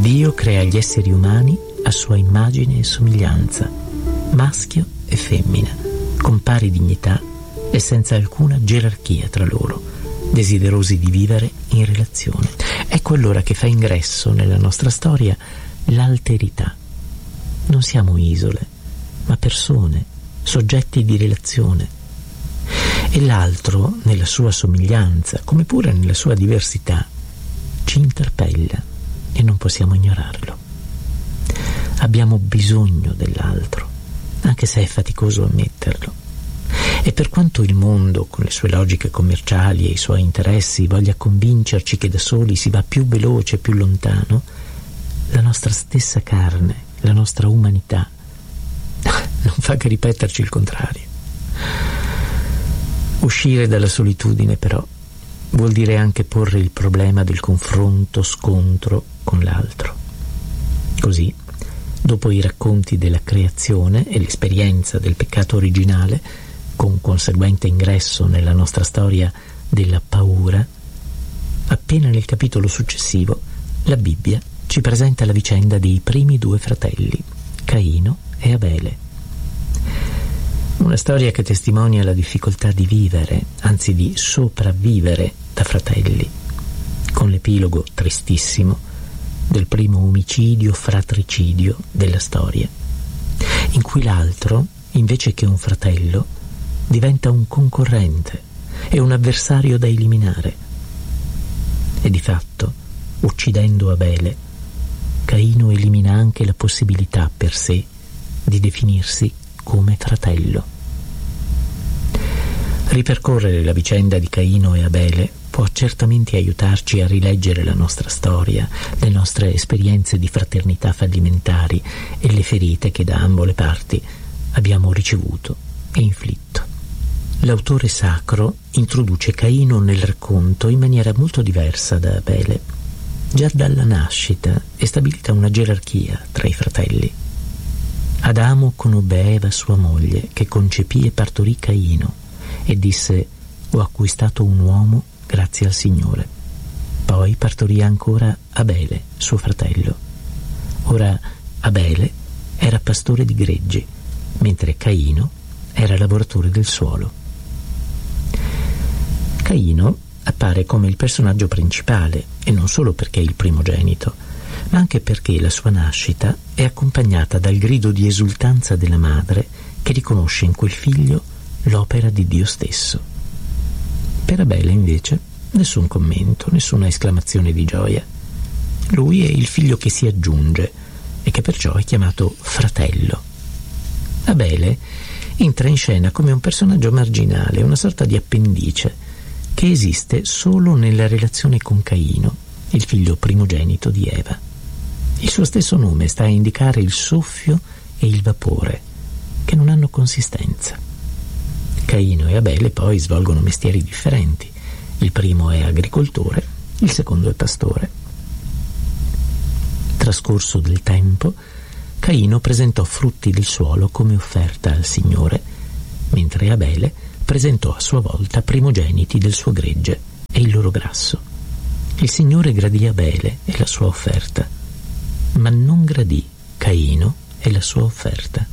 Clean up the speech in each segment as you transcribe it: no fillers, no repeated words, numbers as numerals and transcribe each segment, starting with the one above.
Dio crea gli esseri umani a sua immagine e somiglianza, maschio e femmina, con pari dignità e senza alcuna gerarchia tra loro, desiderosi di vivere in relazione. Ecco allora che fa ingresso nella nostra storia l'alterità. Non siamo isole, ma persone, soggetti di relazione. E l'altro, nella sua somiglianza, come pure nella sua diversità, ci interpella e non possiamo ignorarlo. Abbiamo bisogno dell'altro, anche se è faticoso ammetterlo. E per quanto il mondo, con le sue logiche commerciali e i suoi interessi, voglia convincerci che da soli si va più veloce e più lontano, la nostra stessa carne, la nostra umanità, non fa che ripeterci il contrario. Uscire dalla solitudine, però, vuol dire anche porre il problema del confronto, scontro con l'altro. Così, dopo i racconti della creazione e l'esperienza del peccato originale, con conseguente ingresso nella nostra storia della paura, appena nel capitolo successivo la Bibbia ci presenta la vicenda dei primi due fratelli, Caino e Abele. Una storia che testimonia la difficoltà di vivere, anzi di sopravvivere da fratelli, con l'epilogo tristissimo del primo omicidio fratricidio della storia, in cui l'altro, invece che un fratello, diventa un concorrente e un avversario da eliminare. E di fatto, uccidendo Abele, Caino elimina anche la possibilità per sé di definirsi come fratello. Ripercorrere la vicenda di Caino e Abele può certamente aiutarci a rileggere la nostra storia, le nostre esperienze di fraternità fallimentari e le ferite che da ambo le parti abbiamo ricevuto e inflitto. L'autore sacro introduce Caino nel racconto in maniera molto diversa da Abele. Già dalla nascita è stabilita una gerarchia tra i fratelli. Adamo conobbe Eva sua moglie, che concepì e partorì Caino, e disse: «Ho acquistato un uomo grazie al Signore». Poi partorì ancora Abele, suo fratello. Ora Abele era pastore di greggi, mentre Caino era lavoratore del suolo. Caino appare come il personaggio principale, e non solo perché è il primogenito, ma anche perché la sua nascita è accompagnata dal grido di esultanza della madre che riconosce in quel figlio l'opera di Dio stesso. Per Abele, invece, nessun commento, nessuna esclamazione di gioia. Lui è il figlio che si aggiunge e che perciò è chiamato fratello. Abele entra in scena come un personaggio marginale, una sorta di appendice che esiste solo nella relazione con Caino, il figlio primogenito di Eva. Il suo stesso nome sta a indicare il soffio e il vapore, che non hanno consistenza. Caino e Abele poi svolgono mestieri differenti. Il primo è agricoltore, il secondo è pastore. Trascorso del tempo, Caino presentò frutti del suolo come offerta al Signore, mentre Abele presentò a sua volta primogeniti del suo gregge e il loro grasso. Il Signore gradì Abele e la sua offerta, ma non gradì Caino e la sua offerta.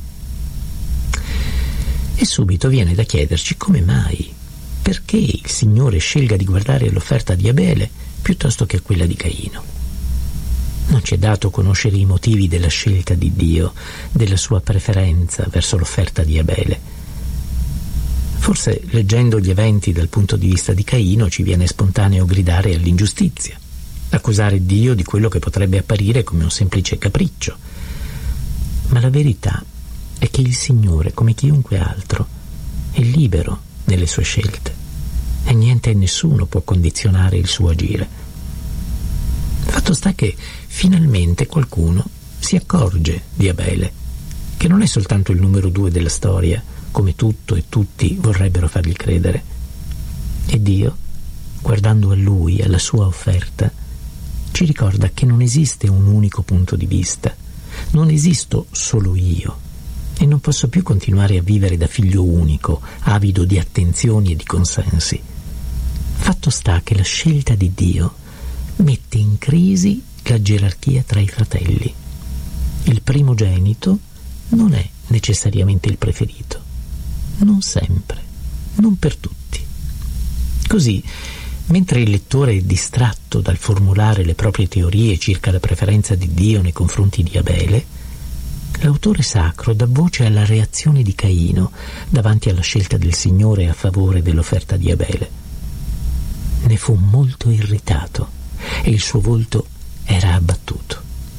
E subito viene da chiederci come mai, perché il Signore scelga di guardare l'offerta di Abele piuttosto che quella di Caino. Non ci è dato conoscere i motivi della scelta di Dio, della sua preferenza verso l'offerta di Abele. Forse, leggendo gli eventi dal punto di vista di Caino, ci viene spontaneo gridare all'ingiustizia, accusare Dio di quello che potrebbe apparire come un semplice capriccio. Ma la verità è che il Signore, come chiunque altro, è libero nelle sue scelte e niente e nessuno può condizionare il suo agire. Fatto sta che finalmente qualcuno si accorge di Abele, che non è soltanto il numero 2 della storia, come tutto e tutti vorrebbero fargli credere. E Dio, guardando a lui, alla sua offerta, ci ricorda che non esiste un unico punto di vista, non esisto solo io, e non posso più continuare a vivere da figlio unico, avido di attenzioni e di consensi. Fatto sta che la scelta di Dio mette in crisi la gerarchia tra i fratelli. Il primogenito non è necessariamente il preferito, non sempre, non per tutti. Così, mentre il lettore è distratto dal formulare le proprie teorie circa la preferenza di Dio nei confronti di Abele, l'autore sacro dà voce alla reazione di Caino davanti alla scelta del Signore a favore dell'offerta di Abele. Ne fu molto irritato e il suo volto era abbattuto.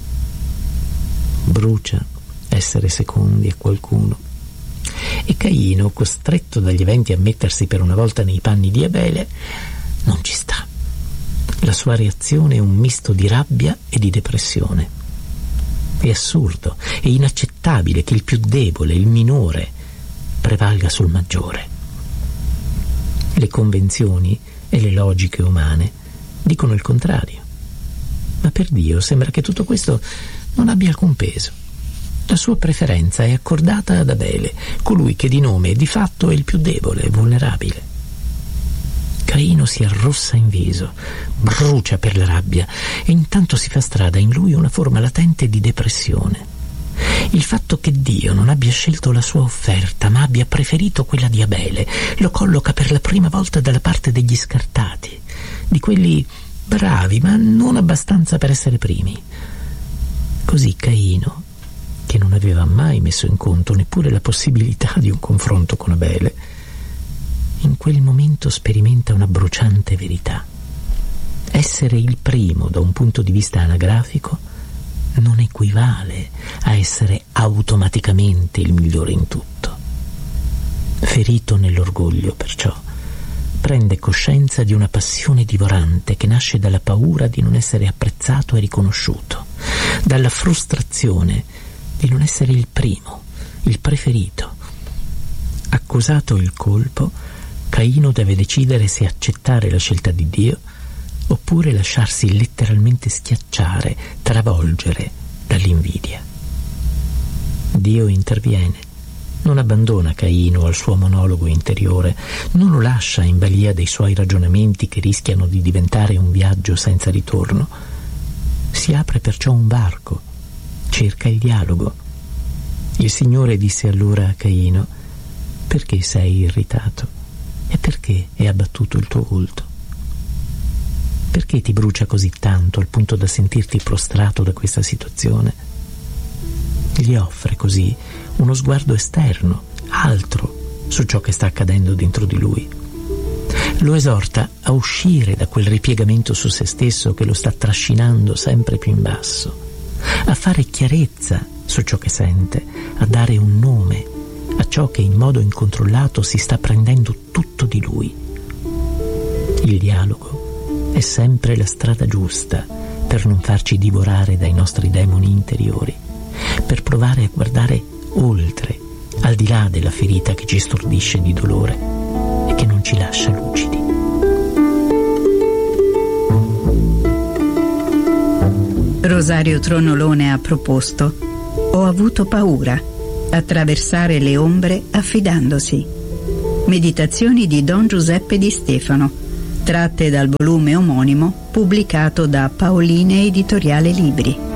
Brucia essere secondi a qualcuno. E Caino, costretto dagli eventi a mettersi per una volta nei panni di Abele, non ci sta. La sua reazione è un misto di rabbia e di depressione. È assurdo, è inaccettabile che il più debole, il minore, prevalga sul maggiore. Le convenzioni e le logiche umane dicono il contrario. Ma per Dio sembra che tutto questo non abbia alcun peso. La sua preferenza è accordata ad Abele, colui che di nome e di fatto è il più debole e vulnerabile. Caino si arrossa in viso, brucia per la rabbia e intanto si fa strada in lui una forma latente di depressione. Il fatto che Dio non abbia scelto la sua offerta ma abbia preferito quella di Abele lo colloca per la prima volta dalla parte degli scartati, di quelli bravi ma non abbastanza per essere primi. Così Caino, che non aveva mai messo in conto neppure la possibilità di un confronto con Abele, in quel momento sperimenta una bruciante verità. Essere il primo da un punto di vista anagrafico non equivale a essere automaticamente il migliore in tutto. Ferito nell'orgoglio, perciò, prende coscienza di una passione divorante che nasce dalla paura di non essere apprezzato e riconosciuto, dalla frustrazione di non essere il primo, il preferito. Accusato il colpo, Caino deve decidere se accettare la scelta di Dio oppure lasciarsi letteralmente schiacciare, travolgere dall'invidia. Dio interviene, non abbandona Caino al suo monologo interiore, non lo lascia in balia dei suoi ragionamenti che rischiano di diventare un viaggio senza ritorno. Si apre perciò un varco, cerca il dialogo. Il Signore disse allora a Caino: perché sei irritato? E perché è abbattuto il tuo volto? Perché ti brucia così tanto al punto da sentirti prostrato da questa situazione? Gli offre così uno sguardo esterno, altro, su ciò che sta accadendo dentro di lui. Lo esorta a uscire da quel ripiegamento su se stesso che lo sta trascinando sempre più in basso, a fare chiarezza su ciò che sente, a dare un nome a ciò che in modo incontrollato si sta prendendo tutto di lui. Il dialogo è sempre la strada giusta per non farci divorare dai nostri demoni interiori, per provare a guardare oltre, al di là della ferita che ci stordisce di dolore e che non ci lascia lucidi. Rosario Tronolone ha proposto Ho avuto paura. Attraversare le ombre affidandosi. Meditazioni di Don Giuseppe Di Stefano, tratte dal volume omonimo pubblicato da Paoline Editoriale Libri.